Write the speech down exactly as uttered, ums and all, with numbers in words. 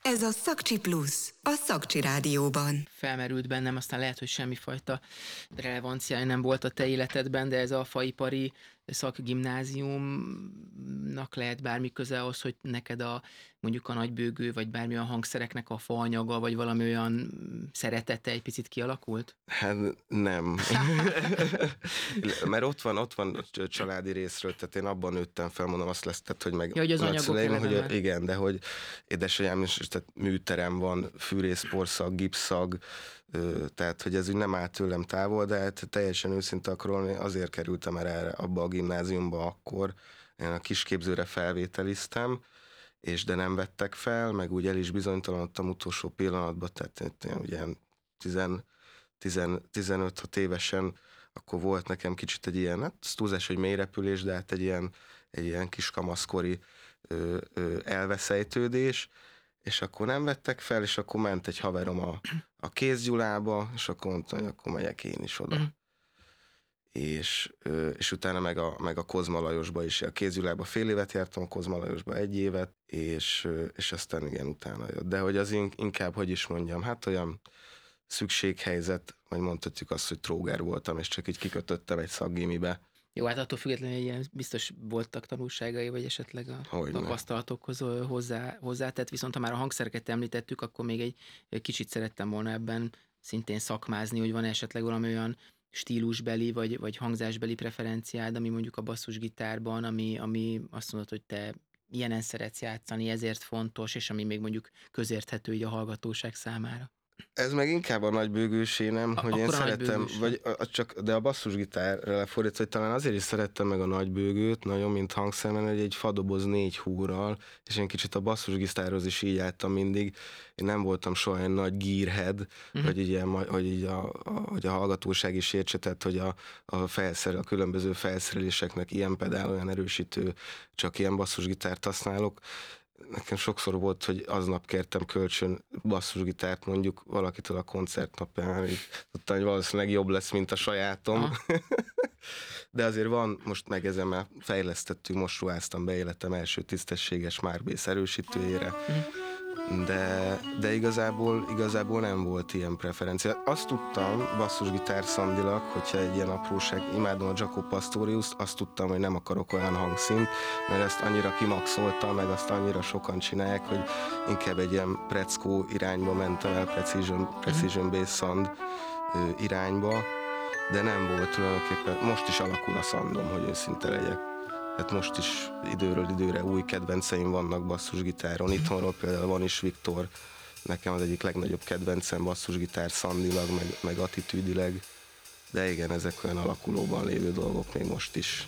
Ez a Szakcsi Plusz, a Szakcsi Rádióban. Felmerült bennem, aztán lehet, hogy semmifajta relevanciája nem volt a te életedben, de ez a faipari szakgimnáziumnak lehet bármi köze ahhoz, hogy neked a mondjuk a nagybőgő, vagy bármilyen hangszereknek a faanyaga, vagy valami olyan szeretete egy picit kialakult? Hát nem. Mert ott van, ott van családi részről, tehát én abban nőttem fel, mondom, azt lesz, tehát, hogy meg ja, hogy az anyagok hogy a, igen, de hogy édesanyám is, tehát műterem van, fűrészporszag, gipszag, tehát, hogy ez úgy nem állt tőlem távol, de hát teljesen őszinte akarolni, azért kerültem el erre, abba a gimnáziumba akkor, én a kisképzőre felvételiztem, és de nem vettek fel, meg úgy el is bizonytalanodtam utolsó pillanatban, tehát ugye tizenöt-hat évesen, akkor volt nekem kicsit egy ilyen, hát túlzás, hogy mélyrepülés, de hát egy ilyen, egy ilyen kis kamaszkori ö, ö, elveszejtődés, és akkor nem vettek fel, és akkor ment egy haverom a, a Kézgyulába, és akkor mondta, hogy akkor megyek én is oda. Mm. És, és utána meg a, meg a Kozma Lajosba is, a Kézgyulába fél évet jártam, a Kozma Lajosba egy évet, és, és aztán igen, utána jött. De hogy az inkább, hogy is mondjam, hát olyan szükséghelyzet, vagy mondhatjuk azt, hogy tróger voltam, és csak így kikötöttem egy szakgimibe. Jó, hát attól függetlenül ilyen biztos voltak tanulságai, vagy esetleg a Hogyne. tapasztalatokhoz hozzá, hozzátett, viszont ha már a hangszereket említettük, akkor még egy, egy kicsit szerettem volna ebben szintén szakmázni, hogy van esetleg valami olyan stílusbeli, vagy, vagy hangzásbeli preferenciád, ami mondjuk a basszusgitárban, ami, ami azt mondod, hogy te ilyenen szeretsz játszani, ezért fontos, és ami még mondjuk közérthető így a hallgatóság számára. Ez meg inkább a nagybőgősé, nem? A, hogy én szerettem, vagy a, csak, de a basszusgitárra lefordítva, hogy talán azért is szerettem meg a nagybőgőt nagyon, mint hangszer, mert egy fadoboz négy húrral, és én kicsit a basszusgitárhoz is így álltam mindig. Én nem voltam soha egy nagy gearhead, uh-huh. hogy, így, hogy így a, a, hogy a hallgatóság is értsetett, hogy a, a, felszer, a különböző felszereléseknek ilyen pedál, olyan erősítő, csak ilyen basszusgitárt használok. Nekem sokszor volt, hogy aznap kértem kölcsön basszusgitárt mondjuk valakitől a koncertnapján, így tudtam, hogy valószínűleg jobb lesz, mint a sajátom. De azért van, most meg ezen már fejlesztettük, most ruháztam be életem első tisztességes Mark Bass erősítőjére. De, de igazából, igazából nem volt ilyen preferencia. Azt tudtam basszusgitár szandilag, hogyha egy ilyen apróság, imádom a Jaco Pastoriust, azt tudtam, hogy nem akarok olyan hangszínt, mert ezt annyira kimaxoltam, meg azt annyira sokan csinálják, hogy inkább egy ilyen preckó irányba mentem el, precision, precision bass szand irányba, de nem volt tulajdonképpen, most is alakul a szandom, hogy őszinte legyek. Hát most is időről időre új kedvenceim vannak basszusgitáron. Itthonról például van is Viktor, nekem az egyik legnagyobb kedvencem basszusgitár szandilag, meg, meg attitűdileg. De igen, ezek olyan alakulóban lévő dolgok még most is.